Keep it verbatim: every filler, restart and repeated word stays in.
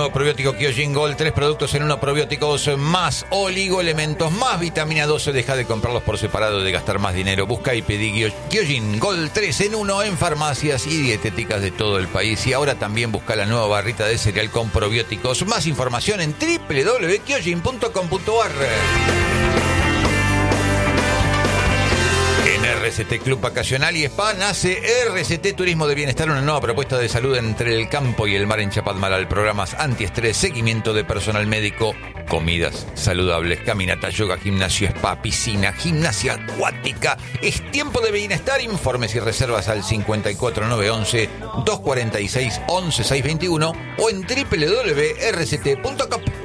nuevo probiótico Kyojin Gold. Tres productos en uno: probióticos más oligoelementos más vitamina doce. Deja de comprarlos por separado, de gastar más dinero. Busca y pedí Kyojin Gold tres en uno en farmacias y dietéticas de todo el país. Y ahora también busca la nueva barrita de cereal con probióticos. Más información en doble u doble u doble u punto kyojin punto com punto a r. En R C T Club Vacacional y Spa nace R C T Turismo de Bienestar, una nueva propuesta de salud entre el campo y el mar en Chapadmalal. Programas antiestrés, seguimiento de personal médico, comidas saludables, caminata, yoga, gimnasio, spa, piscina, gimnasia acuática. Es tiempo de bienestar. Informes y reservas al cincuenta y cuatro nueve once dos cuarenta y seis once seiscientos veintiuno o en doble u doble u doble u punto r c t punto com.